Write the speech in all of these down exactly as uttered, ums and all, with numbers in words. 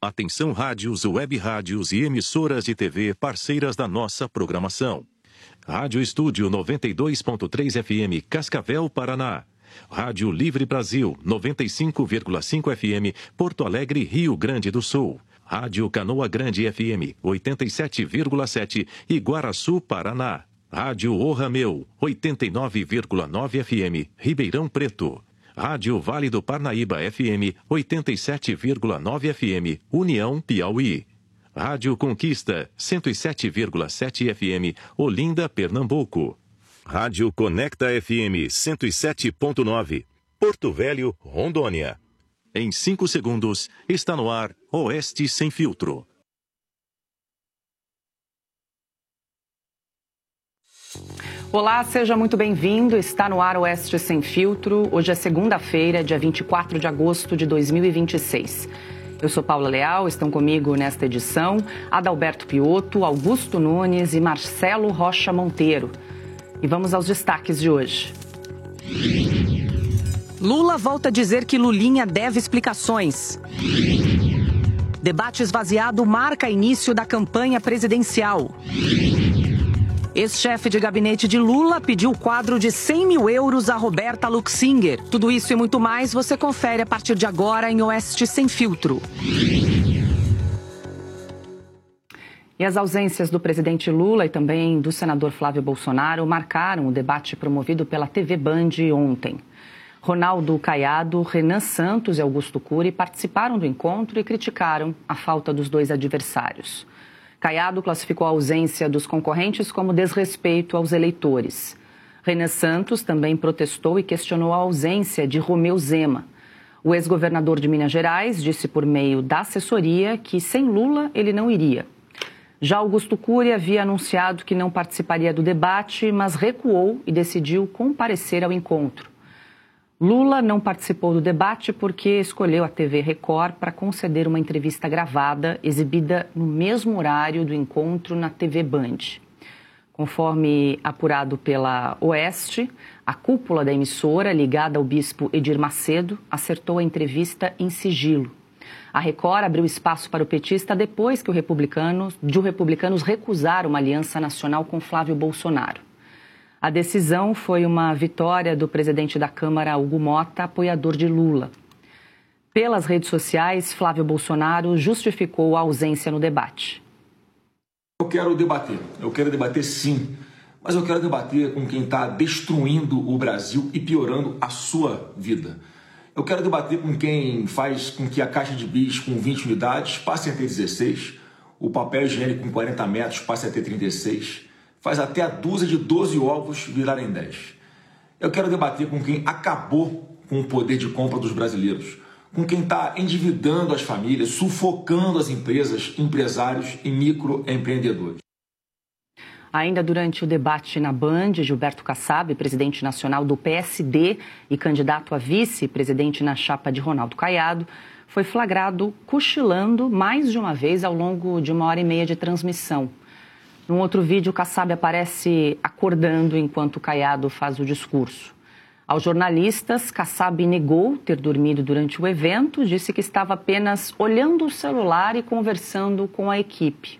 Atenção rádios, web rádios e emissoras de T V parceiras da nossa programação. Rádio Estúdio noventa e dois ponto três F M, Cascavel, Paraná. Rádio Livre Brasil, noventa e cinco vírgula cinco F M, Porto Alegre, Rio Grande do Sul. Rádio Canoa Grande F M, oitenta e sete vírgula sete, Iguaraçu, Paraná. Rádio O Rameu, oitenta e nove vírgula nove F M, Ribeirão Preto. Rádio Vale do Parnaíba F M, oitenta e sete vírgula nove F M, União, Piauí. Rádio Conquista, cento e sete vírgula sete F M, Olinda, Pernambuco. Rádio Conecta F M, cento e sete ponto nove, Porto Velho, Rondônia. Em cinco segundos, está no ar Oeste Sem Filtro. Olá, seja muito bem-vindo. Está no ar Oeste Sem Filtro. Hoje é segunda-feira, dia vinte e quatro de agosto de dois mil e vinte e seis. Eu sou Paula Leal, estão comigo nesta edição Adalberto Piotto, Augusto Nunes e Marcelo Rocha Monteiro. E vamos aos destaques de hoje. Lula volta a dizer que Lulinha deve explicações. Debate esvaziado marca início da campanha presidencial. Ex-chefe de gabinete de Lula pediu o quadro de cem mil euros a Roberta Luxinger. Tudo isso e muito mais você confere a partir de agora em Oeste Sem Filtro. E as ausências do presidente Lula e também do senador Flávio Bolsonaro marcaram o debate promovido pela T V Band ontem. Ronaldo Caiado, Renan Santos e Augusto Cury participaram do encontro e criticaram a falta dos dois adversários. Caiado classificou a ausência dos concorrentes como desrespeito aos eleitores. Renan Santos também protestou e questionou a ausência de Romeu Zema. O ex-governador de Minas Gerais disse por meio da assessoria que sem Lula ele não iria. Já Augusto Cury havia anunciado que não participaria do debate, mas recuou e decidiu comparecer ao encontro. Lula não participou do debate porque escolheu a T V Record para conceder uma entrevista gravada, exibida no mesmo horário do encontro na T V Band. Conforme apurado pela Oeste, a cúpula da emissora, ligada ao bispo Edir Macedo, acertou a entrevista em sigilo. A Record abriu espaço para o petista depois que o republicano, de os republicanos recusar uma aliança nacional com Flávio Bolsonaro. A decisão foi uma vitória do presidente da Câmara, Hugo Mota, apoiador de Lula. Pelas redes sociais, Flávio Bolsonaro justificou a ausência no debate. Eu quero debater, eu quero debater sim, mas eu quero debater com quem está destruindo o Brasil e piorando a sua vida. Eu quero debater com quem faz com que a caixa de bis com vinte unidades passe a ter dezesseis, o papel higiênico com quarenta metros passe a ter trinta e seis, faz até a dúzia de doze ovos virarem dez. Eu quero debater com quem acabou com o poder de compra dos brasileiros, com quem está endividando as famílias, sufocando as empresas, empresários e microempreendedores. Ainda durante o debate na Band, Gilberto Kassab, presidente nacional do P S D e candidato a vice-presidente na chapa de Ronaldo Caiado, foi flagrado cochilando mais de uma vez ao longo de uma hora e meia de transmissão. Num outro vídeo, Kassab aparece acordando enquanto Caiado faz o discurso. Aos jornalistas, Kassab negou ter dormido durante o evento, disse que estava apenas olhando o celular e conversando com a equipe.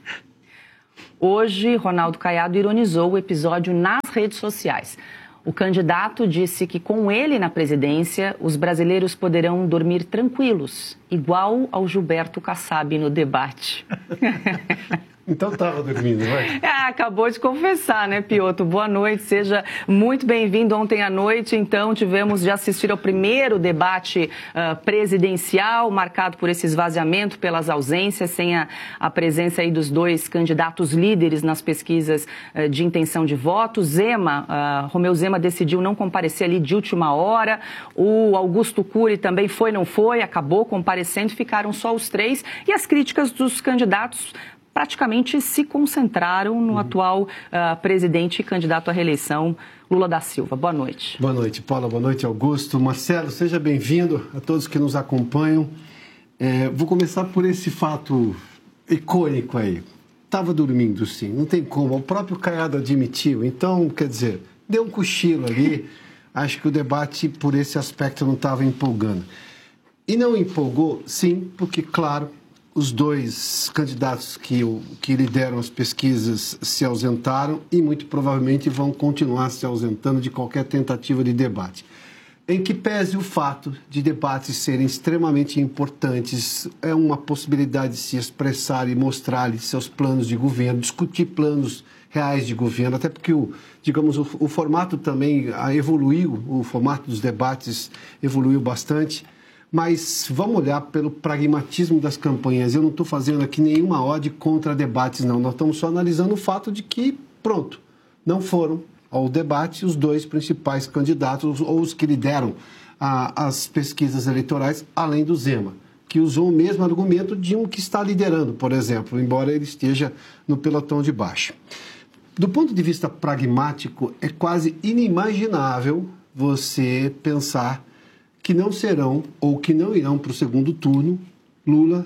Hoje, Ronaldo Caiado ironizou o episódio nas redes sociais. O candidato disse que com ele na presidência, os brasileiros poderão dormir tranquilos, igual ao Gilberto Kassab no debate. Então estava dormindo, vai? É, acabou de confessar, né, Piotto? Boa noite, seja muito bem-vindo. Ontem à noite, então, tivemos de assistir ao primeiro debate uh, presidencial, marcado por esse esvaziamento, pelas ausências, sem a, a presença aí dos dois candidatos líderes nas pesquisas uh, de intenção de voto. Zema, uh, Romeu Zema decidiu não comparecer ali de última hora. O Augusto Cury também foi, não foi, acabou comparecendo, ficaram só os três. E as críticas dos candidatos praticamente se concentraram no uhum. atual uh, presidente e candidato à reeleição, Lula da Silva. Boa noite. Boa noite, Paula. Boa noite, Augusto. Marcelo, seja bem-vindo a todos que nos acompanham. É, vou começar por esse fato icônico aí. Estava dormindo, sim, não tem como. O próprio Caiado admitiu. Então, quer dizer, deu um cochilo ali. Acho que o debate, por esse aspecto, não estava empolgando. E não empolgou, sim, porque, claro, os dois candidatos que, que lideram as pesquisas se ausentaram e muito provavelmente vão continuar se ausentando de qualquer tentativa de debate. Em que pese o fato de debates serem extremamente importantes, é uma possibilidade de se expressar e mostrar seus planos de governo, discutir planos reais de governo, até porque o, digamos, o, o formato também evoluiu, o formato dos debates evoluiu bastante. Mas vamos olhar pelo pragmatismo das campanhas. Eu não estou fazendo aqui nenhuma ode contra debates, não. Nós estamos só analisando o fato de que, pronto, não foram ao debate os dois principais candidatos ou os que lideram a, as pesquisas eleitorais, além do Zema, que usou o mesmo argumento de um que está liderando, por exemplo, embora ele esteja no pelotão de baixo. Do ponto de vista pragmático, é quase inimaginável você pensar que não serão ou que não irão para o segundo turno Lula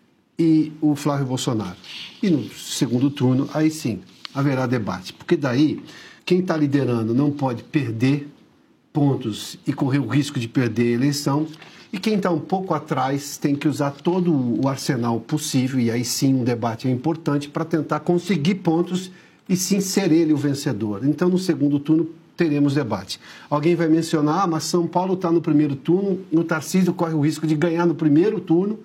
e o Flávio Bolsonaro. E no segundo turno, aí sim, haverá debate. Porque daí, quem está liderando não pode perder pontos e correr o risco de perder a eleição. E quem está um pouco atrás tem que usar todo o arsenal possível, e aí sim um debate é importante, para tentar conseguir pontos e sim ser ele o vencedor. Então, no segundo turno, teremos debate. Alguém vai mencionar, ah, mas São Paulo está no primeiro turno, o Tarcísio corre o risco de ganhar no primeiro turno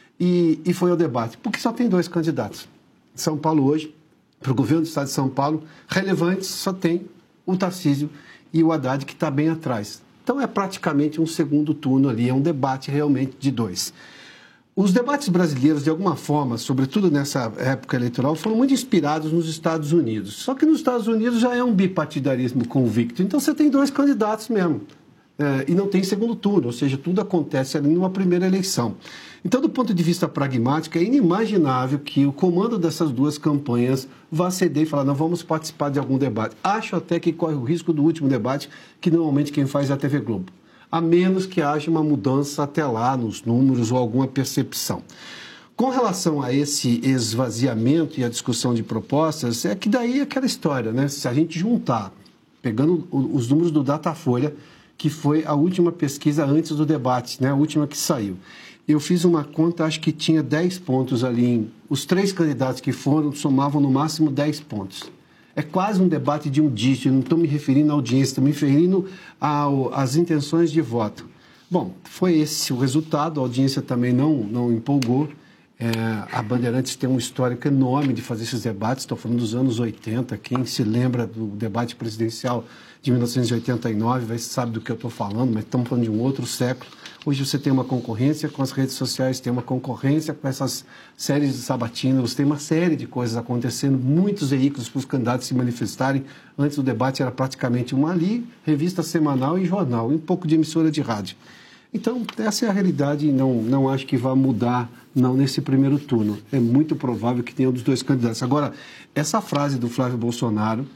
e, e foi ao debate. Porque só tem dois candidatos. São Paulo hoje, para o governo do estado de São Paulo, relevantes, só tem o Tarcísio e o Haddad, que está bem atrás. Então é praticamente um segundo turno ali, é um debate realmente de dois. Os debates brasileiros, de alguma forma, sobretudo nessa época eleitoral, foram muito inspirados nos Estados Unidos. Só que nos Estados Unidos já é um bipartidarismo convicto. Então você tem dois candidatos mesmo. É, e não tem segundo turno, ou seja, tudo acontece ali numa primeira eleição. Então, do ponto de vista pragmático, é inimaginável que o comando dessas duas campanhas vá ceder e falar, não, vamos participar de algum debate. Acho até que corre o risco do último debate, que normalmente quem faz é a T V Globo. A menos que haja uma mudança até lá nos números ou alguma percepção. Com relação a esse esvaziamento e a discussão de propostas, é que daí é aquela história, né? Se a gente juntar, pegando os números do Datafolha, que foi a última pesquisa antes do debate, né? A última que saiu. Eu fiz uma conta, acho que tinha dez pontos ali. Em, os três candidatos que foram somavam no máximo dez pontos. É quase um debate de um dígito, não estou me referindo à audiência, estou me referindo ao, às intenções de voto. Bom, foi esse o resultado, a audiência também não, não empolgou. É, a Bandeirantes tem um histórico enorme de fazer esses debates, estou falando dos anos oitenta, quem se lembra do debate presidencial de mil novecentos e oitenta e nove vai sabe do que eu estou falando, mas estamos falando de um outro século. Hoje você tem uma concorrência com as redes sociais, tem uma concorrência com essas séries de sabatinas, tem uma série de coisas acontecendo, muitos veículos para os candidatos se manifestarem. Antes do debate era praticamente uma ali, revista semanal e jornal, e um pouco de emissora de rádio. Então, essa é a realidade e não, não acho que vá mudar, não, nesse primeiro turno. É muito provável que tenha um dos dois candidatos. Agora, essa frase do Flávio Bolsonaro,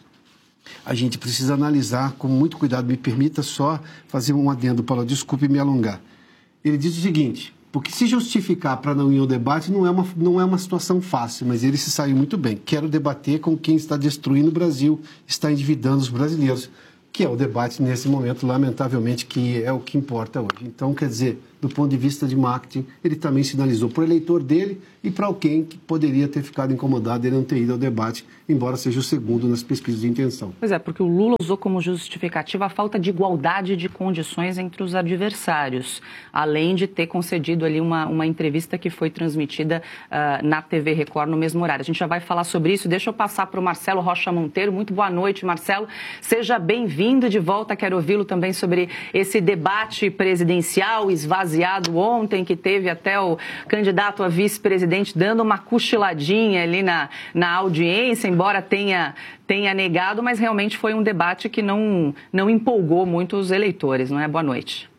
a gente precisa analisar com muito cuidado. Me permita só fazer um adendo, Paulo, desculpe me alongar. Ele diz o seguinte, porque se justificar para não ir ao debate não é, uma, não é uma situação fácil, mas ele se saiu muito bem. Quero debater com quem está destruindo o Brasil, está endividando os brasileiros, que é o debate nesse momento, lamentavelmente, que é o que importa hoje. Então, quer dizer, do ponto de vista de marketing, ele também sinalizou para o eleitor dele e para alguém que poderia ter ficado incomodado ele não ter ido ao debate, embora seja o segundo nas pesquisas de intenção. Pois é, porque o Lula usou como justificativa a falta de igualdade de condições entre os adversários, além de ter concedido ali uma, uma entrevista que foi transmitida uh, na T V Record no mesmo horário. A gente já vai falar sobre isso. Deixa eu passar para o Marcelo Rocha Monteiro. Muito boa noite, Marcelo. Seja bem-vindo de volta. Quero ouvi-lo também sobre esse debate presidencial esvaziado ontem, que teve até o candidato a vice-presidente dando uma cochiladinha ali na, na audiência, embora tenha, tenha negado, mas realmente foi um debate que não, não empolgou muito os eleitores, não é? Boa noite.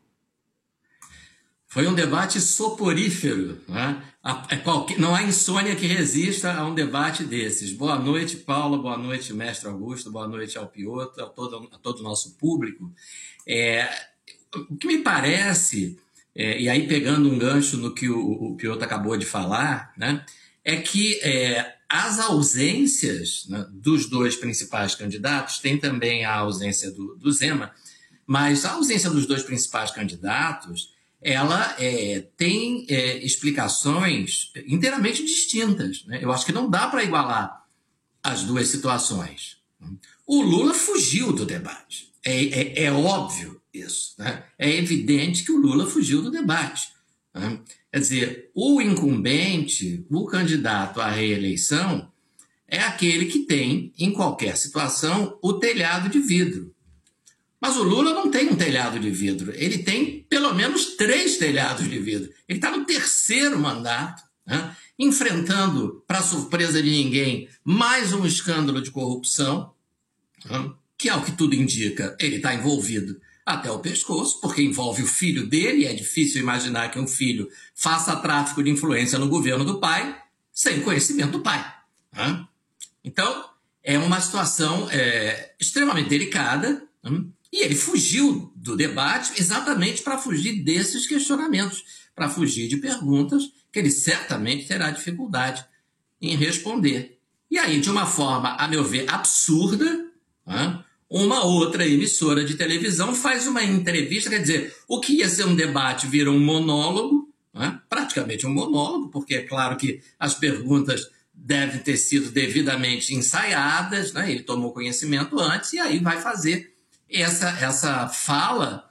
Foi um debate soporífero, né? Não há insônia que resista a um debate desses. Boa noite, Paula, boa noite, mestre Augusto, boa noite ao Piotr, a todo, a todo o nosso público. É, o que me parece... É, e aí, pegando um gancho no que o, o Piotr acabou de falar, né, é que é, as ausências, né, dos dois principais candidatos, tem também a ausência do, do Zema, mas a ausência dos dois principais candidatos ela é, tem é, explicações inteiramente distintas, né? Eu acho que não dá para igualar as duas situações. O Lula fugiu do debate. É, é, é óbvio isso, né? É evidente que o Lula fugiu do debate, né? Quer dizer, o incumbente, o candidato à reeleição, é aquele que tem, em qualquer situação, o telhado de vidro. Mas o Lula não tem um telhado de vidro, ele tem pelo menos três telhados de vidro. Ele está no terceiro mandato, né, enfrentando, para surpresa de ninguém, mais um escândalo de corrupção, né, que, ao que tudo indica, ele está envolvido até o pescoço, porque envolve o filho dele, e é difícil imaginar que um filho faça tráfico de influência no governo do pai sem conhecimento do pai, né? Então, é uma situação é, extremamente delicada, né? E ele fugiu do debate exatamente para fugir desses questionamentos, para fugir de perguntas que ele certamente terá dificuldade em responder. E aí, de uma forma, a meu ver, absurda, né, uma outra emissora de televisão faz uma entrevista, quer dizer, o que ia ser um debate vira um monólogo, né, praticamente um monólogo, porque é claro que as perguntas devem ter sido devidamente ensaiadas, né, ele tomou conhecimento antes, e aí vai fazer Essa, essa fala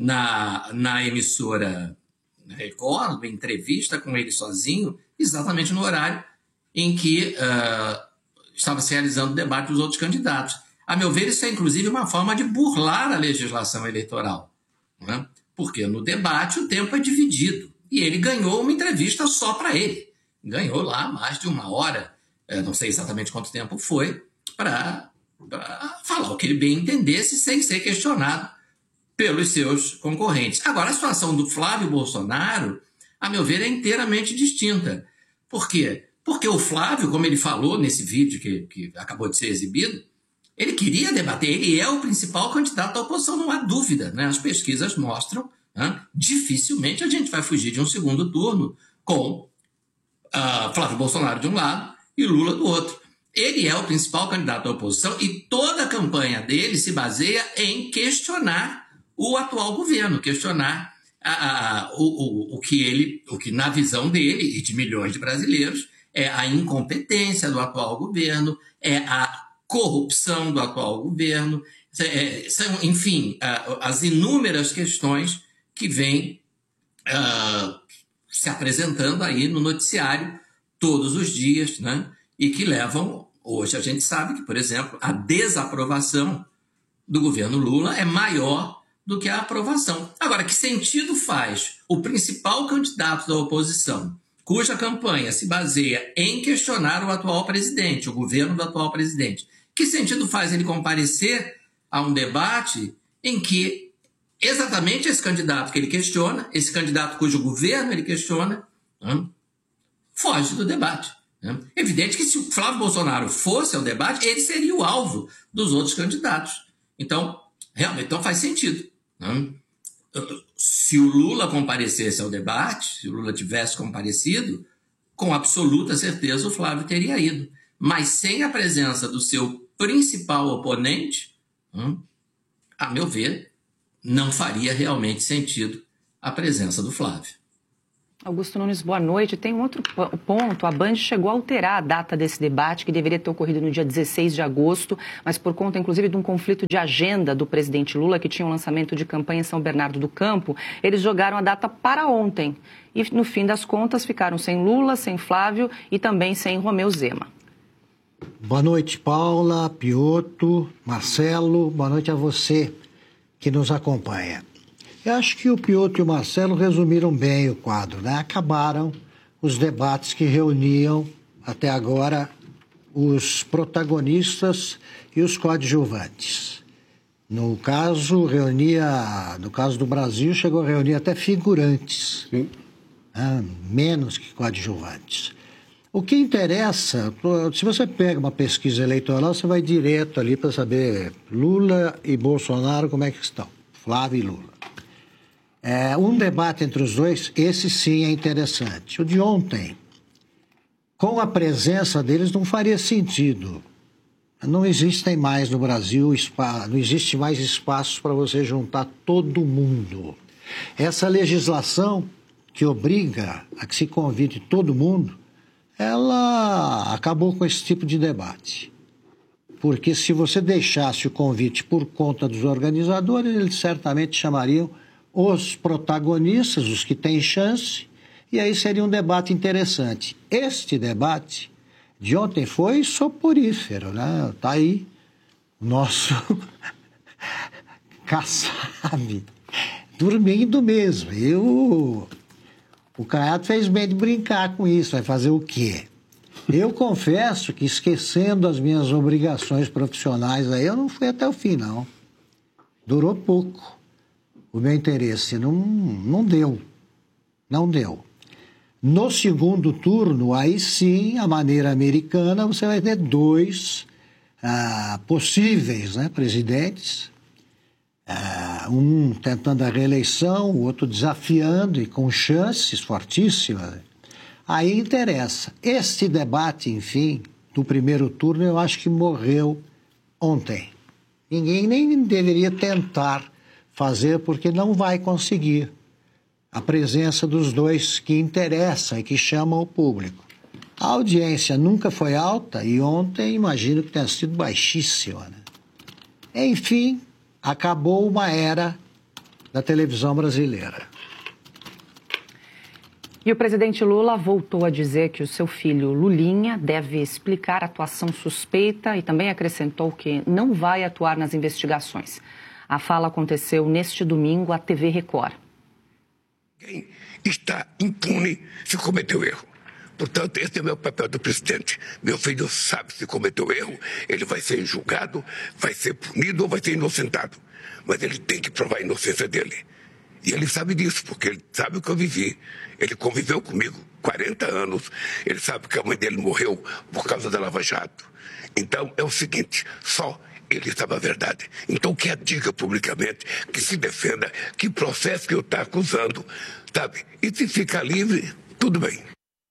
na, na emissora Record, uma entrevista com ele sozinho, exatamente no horário em que uh, estava se realizando o debate dos outros candidatos. A meu ver, isso é inclusive uma forma de burlar a legislação eleitoral, né? Porque no debate o tempo é dividido e ele ganhou uma entrevista só para ele. Ganhou lá mais de uma hora, não sei exatamente quanto tempo foi, para para falar o que ele bem entendesse sem ser questionado pelos seus concorrentes. Agora, a situação do Flávio Bolsonaro, a meu ver, é inteiramente distinta. Por quê? Porque o Flávio, como ele falou nesse vídeo que, que acabou de ser exibido, ele queria debater, ele é o principal candidato à oposição, não há dúvida, né? As pesquisas mostram, né? Dificilmente a gente vai fugir de um segundo turno com uh, Flávio Bolsonaro de um lado e Lula do outro. Ele é o principal candidato à oposição e toda a campanha dele se baseia em questionar o atual governo, questionar a, a, o, o, o, que ele, o que, na visão dele e de milhões de brasileiros, é a incompetência do atual governo, é a corrupção do atual governo, é, são, enfim, as inúmeras questões que vêm uh, se apresentando aí no noticiário todos os dias, né? E que levam, hoje a gente sabe que, por exemplo, a desaprovação do governo Lula é maior do que a aprovação. Agora, que sentido faz o principal candidato da oposição, cuja campanha se baseia em questionar o atual presidente, o governo do atual presidente, que sentido faz ele comparecer a um debate em que exatamente esse candidato que ele questiona, esse candidato cujo governo ele questiona, hum, foge do debate? É evidente que se o Flávio Bolsonaro fosse ao debate, ele seria o alvo dos outros candidatos. Então, realmente, então faz sentido, né? Se o Lula comparecesse ao debate, se o Lula tivesse comparecido, com absoluta certeza o Flávio teria ido. Mas sem a presença do seu principal oponente, a meu ver, não faria realmente sentido a presença do Flávio. Augusto Nunes, boa noite. Tem um outro ponto. A Band chegou a alterar a data desse debate, que deveria ter ocorrido no dia dezesseis de agosto, mas por conta, inclusive, de um conflito de agenda do presidente Lula, que tinha um lançamento de campanha em São Bernardo do Campo, eles jogaram a data para ontem. E, no fim das contas, ficaram sem Lula, sem Flávio e também sem Romeu Zema. Boa noite, Paula, Piotto, Marcelo. Boa noite a você que nos acompanha. Eu acho que o Piotto e o Marcelo resumiram bem o quadro, né? Acabaram os debates que reuniam até agora os protagonistas e os coadjuvantes. No caso, reunia, no caso do Brasil, chegou a reunir até figurantes, né? Menos que coadjuvantes. O que interessa, se você pega uma pesquisa eleitoral, você vai direto ali para saber Lula e Bolsonaro como é que estão, Flávio e Lula. É, um debate entre os dois, esse sim é interessante. O de ontem, com a presença deles, não faria sentido. Não existem mais no Brasil, não existe mais espaço para você juntar todo mundo. Essa legislação que obriga a que se convide todo mundo, ela acabou com esse tipo de debate. Porque se você deixasse o convite por conta dos organizadores, eles certamente chamariam os protagonistas, os que têm chance, e aí seria um debate interessante. Este debate de ontem foi soporífero, né? Está aí o nosso Kassab dormindo mesmo. E o, o Caiado fez bem de brincar com isso. Vai fazer o quê? Eu confesso que, esquecendo as minhas obrigações profissionais, aí eu não fui até o fim, não. Durou pouco. O meu interesse não, não deu. Não deu. No segundo turno, aí sim, a maneira americana, você vai ter dois ah, possíveis, né, presidentes. Ah, um tentando a reeleição, o outro desafiando e com chances fortíssimas. Aí interessa. Este debate, enfim, do primeiro turno, eu acho que morreu ontem. Ninguém nem deveria tentar fazer, porque não vai conseguir a presença dos dois que interessam e que chamam o público. A audiência nunca foi alta e ontem imagino que tenha sido baixíssima, né? Enfim, acabou uma era da televisão brasileira. E o presidente Lula voltou a dizer que o seu filho Lulinha deve explicar a atuação suspeita e também acrescentou que não vai atuar nas investigações. A fala aconteceu neste domingo à T V Record. Quem está impune se cometeu erro. Portanto, esse é o meu papel do presidente. Meu filho sabe se cometeu erro, ele vai ser julgado, vai ser punido ou vai ser inocentado. Mas ele tem que provar a inocência dele. E ele sabe disso, porque ele sabe o que eu vivi. Ele conviveu comigo quarenta anos, ele sabe que a mãe dele morreu por causa da Lava Jato. Então, é o seguinte, só ele sabe a verdade. Então, que a diga publicamente, que se defenda, que processo que eu estou acusando, sabe? E se ficar livre, tudo bem.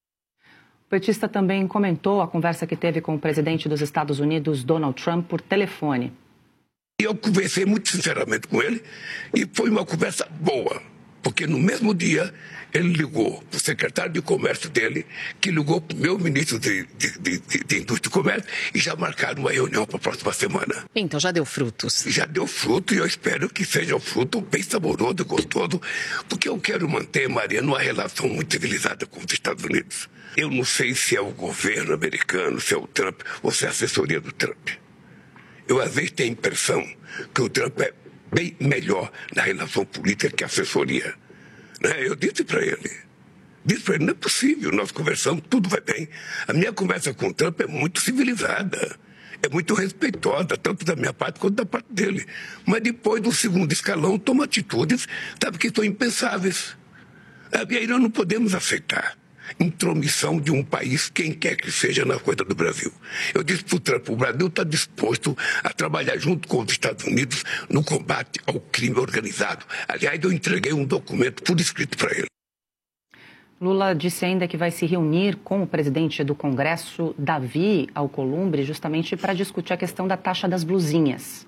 O petista também comentou a conversa que teve com o presidente dos Estados Unidos, Donald Trump, por telefone. Eu conversei muito sinceramente com ele e foi uma conversa boa, porque no mesmo dia ele ligou para o secretário de comércio dele, que ligou para o meu ministro de, de, de, de Indústria e Comércio e já marcaram uma reunião para a próxima semana. Então já deu frutos. Já deu fruto e eu espero que seja um fruto bem saboroso e gostoso, porque eu quero manter, Maria, uma relação muito civilizada com os Estados Unidos. Eu não sei se é o governo americano, se é o Trump ou se é a assessoria do Trump. Eu, às vezes, tenho a impressão que o Trump é bem melhor na relação política que a assessoria. Né? Eu disse para ele, disse para ele, não é possível, nós conversamos, tudo vai bem. A minha conversa com o Trump é muito civilizada, é muito respeitosa, tanto da minha parte quanto da parte dele. Mas depois do segundo escalão, toma atitudes, sabe, que são impensáveis. E aí nós não podemos aceitar intromissão de um país, quem quer que seja, na coisa do Brasil. Eu disse para o Trump, o Brasil está disposto a trabalhar junto com os Estados Unidos no combate ao crime organizado. Aliás, eu entreguei um documento por escrito para ele. Lula disse ainda que vai se reunir com o presidente do Congresso, Davi Alcolumbre, justamente para discutir a questão da taxa das blusinhas.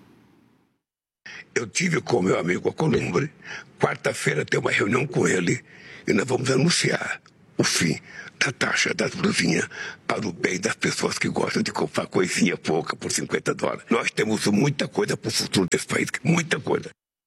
Eu tive com meu amigo Alcolumbre, quarta-feira tem uma reunião com ele e nós vamos anunciar o fim da taxa das blusinhas para o bem das pessoas que gostam de comprar coisinha pouca por cinquenta dólares. Nós temos muita coisa para o futuro desse país, muita coisa.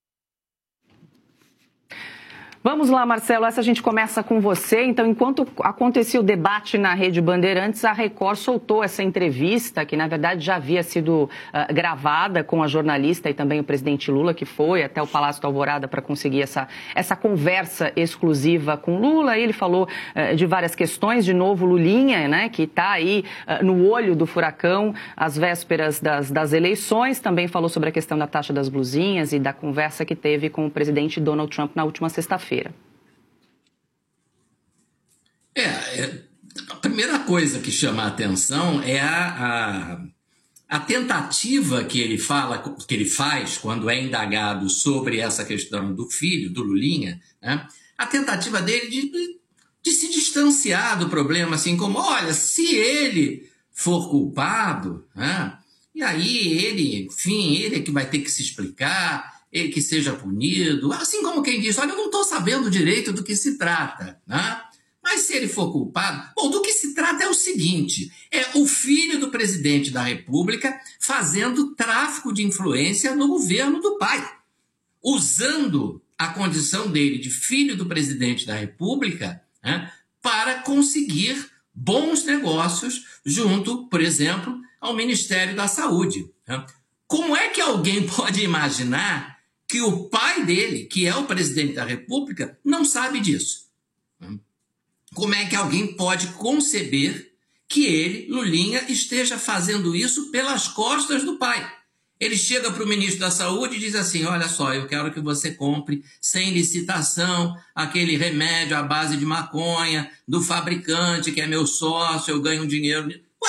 Vamos lá, Marcelo, essa a gente começa com você. Então, enquanto acontecia o debate na Rede Bandeirantes, a Record soltou essa entrevista, que na verdade já havia sido uh, gravada com a jornalista e também o presidente Lula, que foi até o Palácio da Alvorada para conseguir essa, essa conversa exclusiva com Lula. Ele falou uh, de várias questões, de novo Lulinha, né, que está aí uh, no olho do furacão às vésperas das, das eleições. Também falou sobre a questão da taxa das blusinhas e da conversa que teve com o presidente Donald Trump na última sexta-feira. É, é, a primeira coisa que chama a atenção é a, a, a tentativa que ele fala, que ele faz quando é indagado sobre essa questão do filho, do Lulinha, né? A tentativa dele de, de se distanciar do problema, assim como, olha, se ele for culpado, né? E aí ele, enfim, ele é que vai ter que se explicar. que seja punido, assim como quem diz, olha, eu não estou sabendo direito do que se trata, né? Mas se ele for culpado... Bom, do que se trata é o seguinte, é o filho do presidente da República fazendo tráfico de influência no governo do pai, usando a condição dele de filho do presidente da República, né, para conseguir bons negócios junto, por exemplo, ao Ministério da Saúde. Né? Como é que alguém pode imaginar que o pai dele, que é o presidente da República, não sabe disso? Como é que alguém pode conceber que ele, Lulinha, esteja fazendo isso pelas costas do pai? Ele chega para o ministro da Saúde e diz assim, olha só, eu quero que você compre sem licitação aquele remédio à base de maconha do fabricante, que é meu sócio, eu ganho dinheiro. Ué,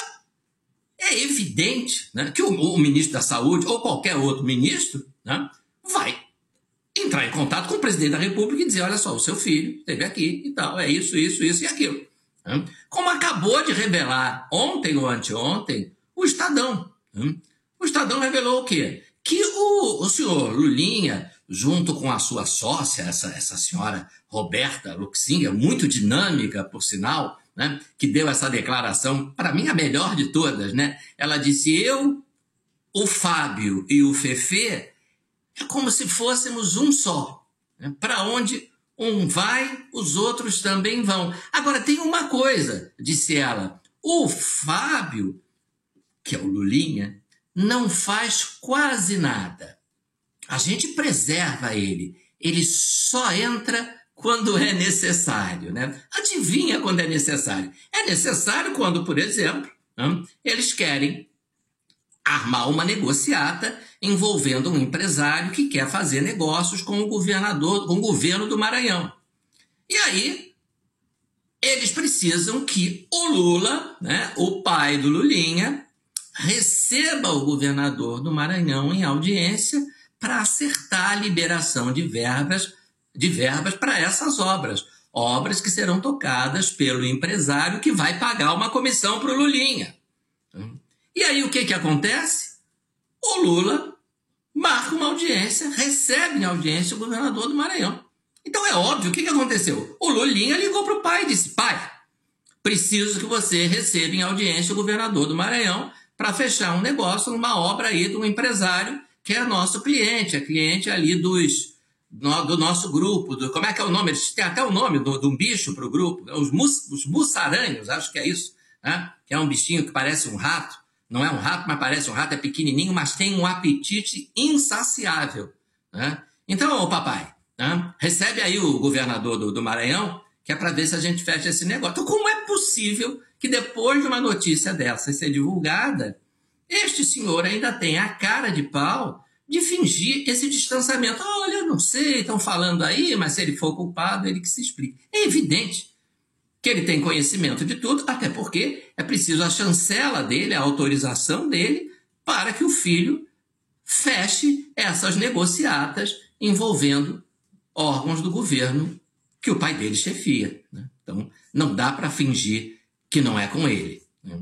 é evidente, né, que o, o ministro da Saúde ou qualquer outro ministro, né, vai entrar em contato com o presidente da República e dizer, olha só, o seu filho esteve aqui e tal, é isso, isso, isso e aquilo. Né? Como acabou de revelar ontem ou anteontem o Estadão. Né? O Estadão revelou o quê? Que o, o senhor Lulinha, junto com a sua sócia, essa, essa senhora Roberta Luxinger, muito dinâmica, por sinal, né, que deu essa declaração, para mim a melhor de todas, né? Ela disse, eu, o Fábio e o Fefê, é como se fôssemos um só. Né? Para onde um vai, os outros também vão. Agora, tem uma coisa, disse ela, o Fábio, que é o Lulinha, não faz quase nada. A gente preserva ele. Ele só entra quando é necessário. Né? Adivinha quando é necessário? É necessário quando, por exemplo, né, eles querem armar uma negociata envolvendo um empresário que quer fazer negócios com o governador, com o governo do Maranhão. E aí, eles precisam que o Lula, né, o pai do Lulinha, receba o governador do Maranhão em audiência para acertar a liberação de verbas, de verbas para essas obras. Obras que serão tocadas pelo empresário que vai pagar uma comissão para o Lulinha. E aí o que, que acontece? O Lula marca uma audiência, recebe em audiência o governador do Maranhão. Então é óbvio, o que, que aconteceu? O Lulinha ligou para o pai e disse, pai, preciso que você receba em audiência o governador do Maranhão para fechar um negócio, uma obra aí de um empresário que é nosso cliente, é cliente ali dos, no, do nosso grupo, do, como é que é o nome? Eles têm até o nome de um bicho para o grupo, os, mus, os mussaranhos, acho que é isso, né? Que é um bichinho que parece um rato, não é um rato, mas parece um rato, é pequenininho, mas tem um apetite insaciável. Né? Então, ô papai, né? Recebe aí o governador do, do Maranhão, que é para ver se a gente fecha esse negócio. Então, como é possível que depois de uma notícia dessa ser divulgada, este senhor ainda tem a cara de pau de fingir esse distanciamento? Olha, eu não sei, estão falando aí, mas se ele for culpado, ele que se explique. É evidente que ele tem conhecimento de tudo, até porque é preciso a chancela dele, a autorização dele, para que o filho feche essas negociatas envolvendo órgãos do governo que o pai dele chefia. Né? Então, não dá para fingir que não é com ele. Né?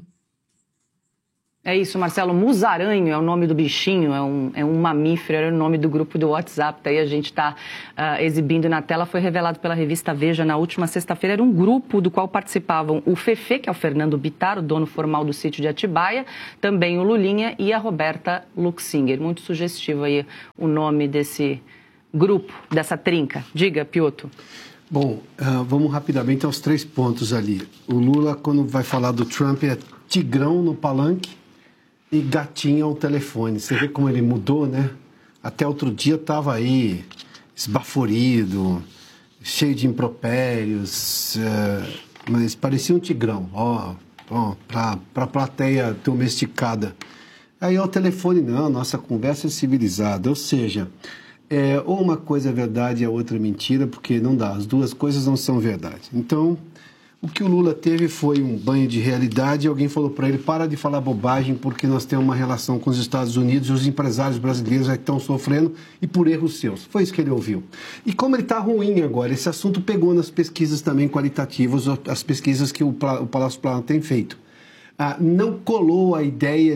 É isso, Marcelo. Musaranho é o nome do bichinho, é um, é um mamífero, era o nome do grupo do WhatsApp. Daí a gente está uh, exibindo na tela. Foi revelado pela revista Veja na última sexta-feira. Era um grupo do qual participavam o Fefê, que é o Fernando Bittar, o dono formal do sítio de Atibaia, também o Lulinha e a Roberta Luxinger. Muito sugestivo aí o nome desse grupo, dessa trinca. Diga, Piotr. Bom, uh, vamos rapidamente aos três pontos ali. O Lula, quando vai falar do Trump, é tigrão no palanque e gatinho ao telefone. Você vê como ele mudou, né? Até outro dia estava aí, esbaforido, cheio de impropérios, uh, mas parecia um tigrão, ó, ó, para a plateia domesticada. Aí ao telefone, não, nossa conversa é civilizada, ou seja... É, ou uma coisa é verdade e a outra é mentira, porque não dá, as duas coisas não são verdade. Então, o que o Lula teve foi um banho de realidade e alguém falou para ele, para de falar bobagem, porque nós temos uma relação com os Estados Unidos e os empresários brasileiros já estão sofrendo e por erros seus. Foi isso que ele ouviu. E como ele está ruim agora, esse assunto pegou nas pesquisas também qualitativas, as pesquisas que o Palácio Planalto tem feito. Ah, não colou a ideia de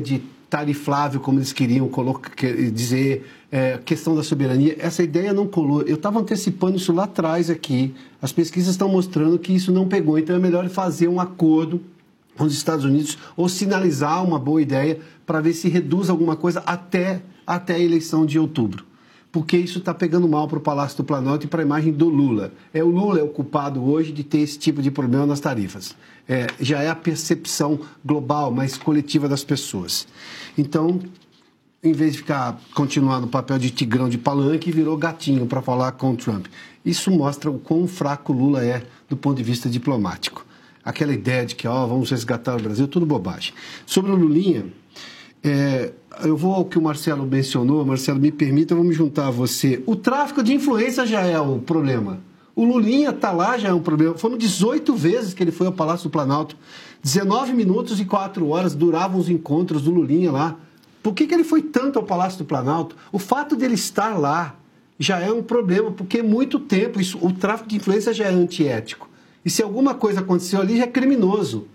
tarifável, como eles queriam colocar, dizer, é, questão da soberania. Essa ideia não colou. Eu estava antecipando isso lá atrás aqui. As pesquisas estão mostrando que isso não pegou. Então é melhor fazer um acordo com os Estados Unidos ou sinalizar uma boa ideia para ver se reduz alguma coisa até, até a eleição de outubro. Porque isso está pegando mal para o Palácio do Planalto e para a imagem do Lula. É, o Lula é o culpado hoje de ter esse tipo de problema nas tarifas. É, já é a percepção global, mais coletiva das pessoas. Então, em vez de ficar continuar no papel de tigrão de palanque, virou gatinho para falar com o Trump. Isso mostra o quão fraco o Lula é do ponto de vista diplomático. Aquela ideia de que ó, vamos resgatar o Brasil, tudo bobagem. Sobre o Lulinha, é, eu vou ao que o Marcelo mencionou. Marcelo, me permita, eu vou me juntar a você. O tráfico de influência já é o problema. O Lulinha está lá, já é um problema. Foram dezoito vezes que ele foi ao Palácio do Planalto. dezenove minutos e quatro horas duravam os encontros do Lulinha lá. Por que, que ele foi tanto ao Palácio do Planalto? O fato dele estar lá já é um problema, porque é muito tempo. Isso, o tráfico de influência já é antiético. E se alguma coisa aconteceu ali, já é criminoso.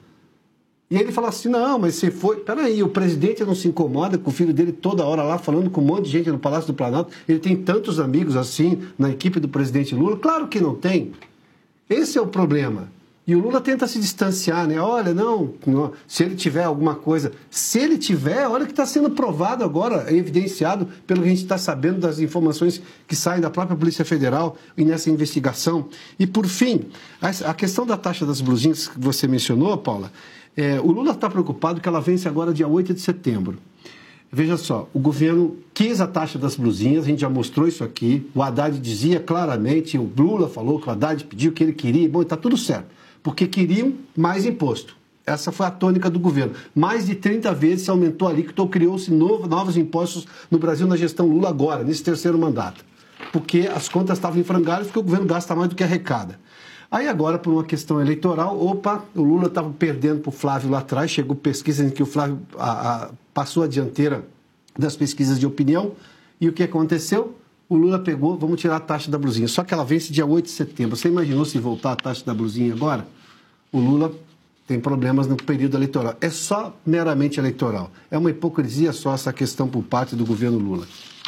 E ele fala assim, não, mas você foi... Peraí, o presidente não se incomoda com o filho dele toda hora lá, falando com um monte de gente no Palácio do Planalto. Ele tem tantos amigos assim na equipe do presidente Lula. Claro que não tem. Esse é o problema. E o Lula tenta se distanciar, né? Olha, não, não, se ele tiver alguma coisa... Se ele tiver, olha que está sendo provado agora, evidenciado pelo que a gente está sabendo das informações que saem da própria Polícia Federal e nessa investigação. E, por fim, a questão da taxa das blusinhas que você mencionou, Paula, é, o Lula está preocupado que ela vence agora dia oito de setembro. Veja só, o governo quis a taxa das blusinhas, a gente já mostrou isso aqui, o Haddad dizia claramente, o Lula falou que o Haddad pediu o que ele queria, bom, está tudo certo, porque queriam mais imposto. Essa foi a tônica do governo. Mais de trinta vezes se aumentou a alíquota ou criou-se novo, novos impostos no Brasil na gestão Lula agora, nesse terceiro mandato. Porque as contas estavam em frangalhos, porque o governo gasta mais do que arrecada. Aí agora, por uma questão eleitoral, opa, o Lula estava perdendo para o Flávio lá atrás, chegou pesquisa em que o Flávio a, a, passou a dianteira das pesquisas de opinião, e o que aconteceu? O Lula pegou, vamos tirar a taxa da blusinha, só que ela vence dia oito de setembro. Você imaginou se voltar a taxa da blusinha agora? O Lula tem problemas no período eleitoral. É só meramente eleitoral. É uma hipocrisia só essa questão por parte do governo Lula.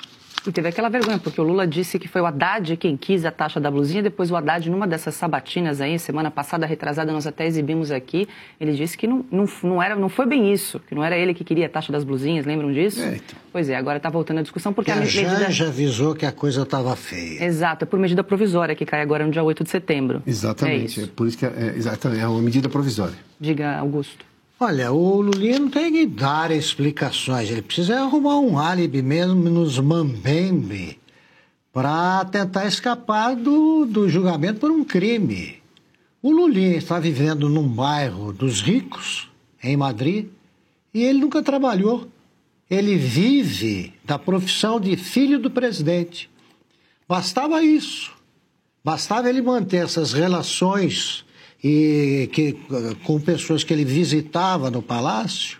E teve aquela vergonha, porque o Lula disse que foi o Haddad quem quis a taxa da blusinha, depois o Haddad, numa dessas sabatinas aí, semana passada, retrasada, nós até exibimos aqui, ele disse que não, não, não, era, não foi bem isso, que não era ele que queria a taxa das blusinhas, lembram disso? É, então. Pois é, agora está voltando a discussão, porque a, a medida... já avisou que a coisa estava feia. Exato, é por medida provisória, que cai agora no dia oito de setembro. Exatamente, é, é por isso que é, é, exatamente, é uma medida provisória. Diga, Augusto. Olha, o Lulinha não tem que dar explicações, ele precisa arrumar um álibi mesmo nos mambembe para tentar escapar do, do julgamento por um crime. O Lulinha está vivendo num bairro dos ricos, em Madrid, e ele nunca trabalhou. Ele vive da profissão de filho do presidente. Bastava isso. Bastava ele manter essas relações e que, com pessoas que ele visitava no palácio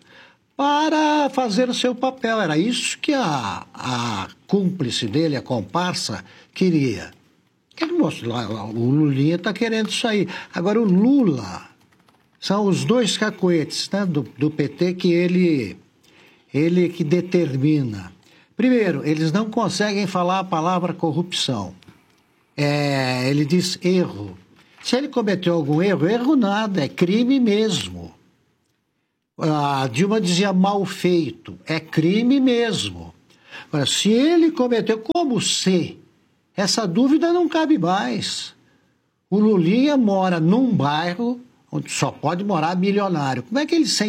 para fazer o seu papel. Era isso que a, a cúmplice dele, a comparsa, queria. Ele mostrou, o Lulinha está querendo isso aí. Agora, o Lula são os dois cacoetes, né, do, do P T que ele, ele que determina. Primeiro, eles não conseguem falar a palavra corrupção. É, ele diz erro. Se ele cometeu algum erro, erro nada, é crime mesmo. A Dilma dizia mal feito, é crime mesmo. Agora, se ele cometeu, como se? Essa dúvida não cabe mais. O Lulinha mora num bairro onde só pode morar milionário. Como é que ele, sem